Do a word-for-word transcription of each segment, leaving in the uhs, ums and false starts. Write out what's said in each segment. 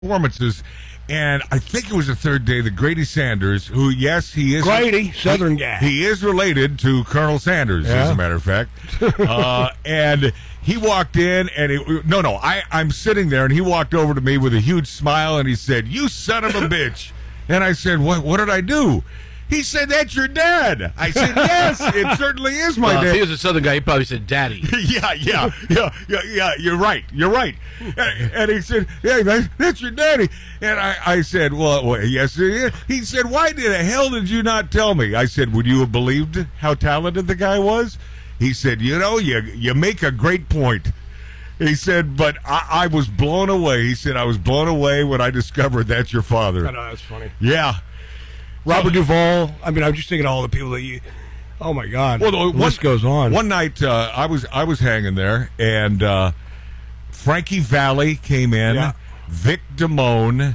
performances, and I think it was the third day that Grady Sanders, who, yes, he is Grady, Southern he, guy, he is related to Colonel Sanders, yeah. as a matter of fact, uh, and he walked in, and it, no, no, I, I'm sitting there, and he walked over to me with a huge smile, and he said, "You son of a bitch," and I said, "What? What did I do?" He said, "That's your dad." I said, "Yes, it certainly is my well, dad." If he was a Southern guy, he probably said "Daddy." yeah, yeah, yeah, yeah, yeah. You're right. You're right. And, and he said, "Yeah, that, that's your daddy." And I, I said, "Well, well, yes, it is." He said, "Why the hell did you not tell me?" I said, "Would you have believed how talented the guy was?" He said, "You know, you you make a great point." He said, "But I, I was blown away." He said, "I was blown away when I discovered that's your father." I know, that's funny. Yeah. Robert Duvall. I mean, I'm just thinking of all the people that you. Oh my God! Well, the one, list goes on. One night, uh, I was I was hanging there, and uh, Frankie Valli came in. Yeah. Vic Damone.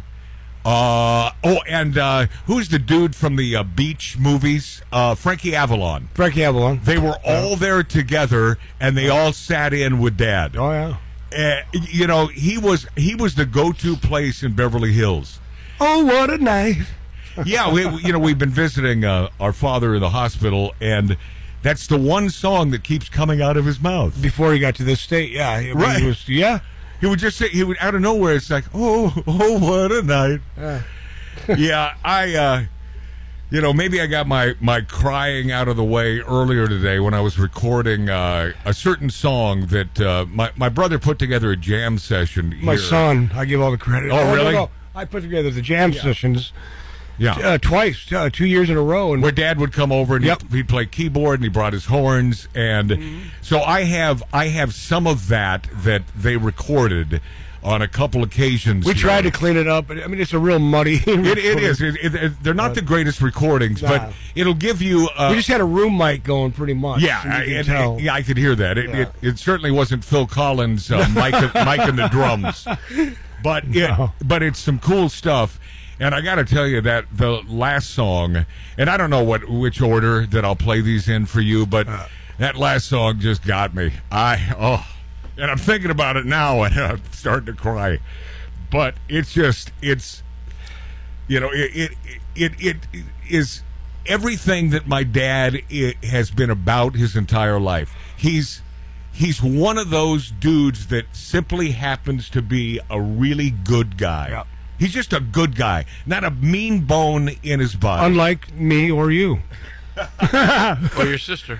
Uh, oh, and uh, who's the dude from the uh, Beach movies? Uh, Frankie Avalon. Frankie Avalon. They were all yeah. there together, and they all sat in with Dad. Oh yeah. Uh, you know, he was he was the go-to place in Beverly Hills. Oh, what a night! yeah, we, you know, we've been visiting uh, our father in the hospital, and that's the one song that keeps coming out of his mouth. Before he got to this state, yeah. I mean, right. He was, yeah. He would just say, he would, out of nowhere, it's like, oh, oh, what a night. Uh. yeah, I, uh, you know, maybe I got my, my crying out of the way earlier today when I was recording uh, a certain song that uh, my, my brother put together a jam session here. My son, I give all the credit. Oh, really? No, no. I put together the jam yeah. sessions. Yeah, uh, twice, uh, two years in a row, and where Dad would come over and yep. he'd, he'd play keyboard and he brought his horns, and mm-hmm. so I have I have some of that that they recorded on a couple occasions. We tried to clean it up, but I mean it's a real muddy. it, it is. It, it, it, they're not uh, the greatest recordings, nah. but it'll give you. Uh, we just had a room mic going pretty much. Yeah, so I, and, and, yeah, I could hear that. It, yeah. it, it certainly wasn't Phil Collins, uh, Mike, Mike and the drums, but no. it, but it's some cool stuff. And I got to tell you that the last song, and I don't know what which order that I'll play these in for you, but uh, that last song just got me. I oh, and I'm thinking about it now, and I'm starting to cry. But it's just it's, you know, it it it, it, it is everything that my dad it, has been about his entire life. He's he's one of those dudes that simply happens to be a really good guy. Yeah. He's just a good guy, not a mean bone in his body. Unlike me or you. Or your sister.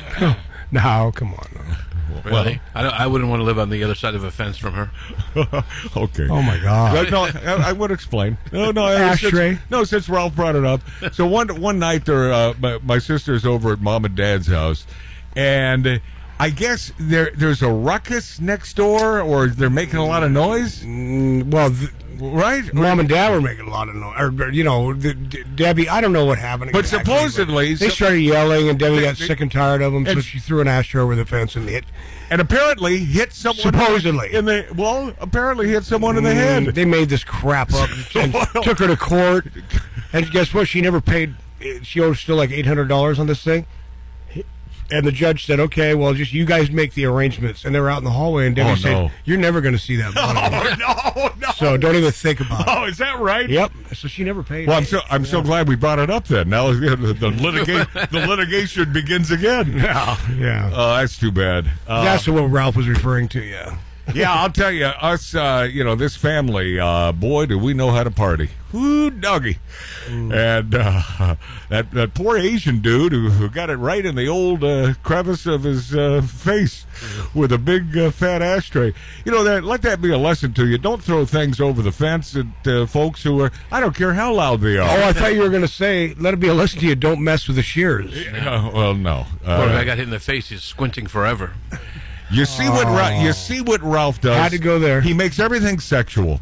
No, come on. No. Really? I, don't, I wouldn't want to live on the other side of a fence from her. Okay. Oh, my God. No, I, I would explain. No, no. Ashtray? Since, no, since Ralph brought it up. So one one night, there, uh, my, my sister's over at Mom and Dad's house, and I guess there there's a ruckus next door, or they're making a lot of noise? Mm, well, th- right? Mom and Dad were making a lot of noise. Or, you know, the, the, Debbie, I don't know what happened But exactly, supposedly... But they so, started yelling, and Debbie they, got they, sick and tired of them, so she threw an ashtray over the fence and hit... And apparently hit someone... Supposedly. In the, well, apparently hit someone in the head. They made this crap up and took her to court. And guess what? She never paid... She owed still like eight hundred dollars on this thing. And the judge said, okay, well, just you guys make the arrangements. And they were out in the hallway, and Debbie oh, said, no. you're never going to see that money. Oh, no, no. So don't even think about it. Oh, is that right? Yep. So she never paid. Well, I'm so I'm yeah. so glad we brought it up then. Now the, the, litiga- the litigation begins again. Yeah. Yeah. Oh, uh, that's too bad. Uh, that's what Ralph was referring to, yeah. Yeah, I'll tell you, us, uh, you know, this family, uh, boy, do we know how to party. Whoo, doggy. Mm. And uh, that that poor Asian dude who, who got it right in the old uh, crevice of his uh, face with a big uh, fat ashtray. You know, that let that be a lesson to you. Don't throw things over the fence at uh, folks who are, I don't care how loud they are. Oh, I thought you were going to say, let it be a lesson to you, don't mess with the shears. Yeah, well, no. Uh, well, if I got hit in the face, he's squinting forever. You see what Ra- you see what Ralph does. Had to go there. He makes everything sexual.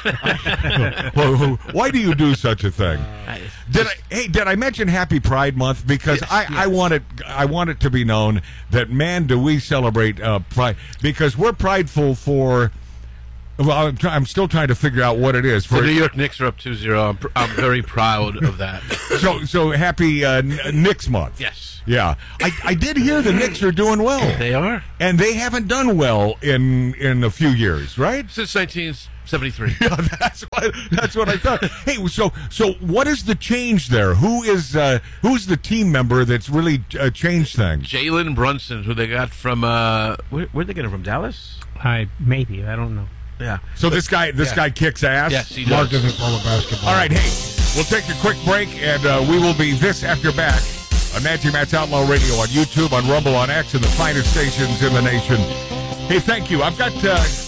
Why do you do such a thing? Uh, did I, hey, did I mention Happy Pride Month? Because yes, I, yes. I want it. I want it to be known that man, do we celebrate uh, Pride? Because we're prideful for Well, I'm, try- I'm still trying to figure out what it is. The For New York Knicks are up two zero. I'm, pr- I'm very proud of that. so so happy uh, N- Knicks month. Yes. Yeah, I, I did hear the Knicks are doing well, They are. and they haven't done well in in a few years, right? Since nineteen seventy-three. Yeah, that's what that's what I thought. Hey, so so what is the change there? Who is uh, who's the team member that's really uh, changed things? Jalen Brunson, who they got from, uh, where, where'd they get him from? Dallas? I maybe I don't know. Yeah. So this guy this Yeah. guy kicks ass. Yes, he Mark does. doesn't follow basketball. All right, hey, we'll take a quick break, and uh, we will be this after back on Magic Matt's Outlaw Radio, on YouTube, on Rumble, on X, and the finest stations in the nation. Hey, thank you. I've got uh,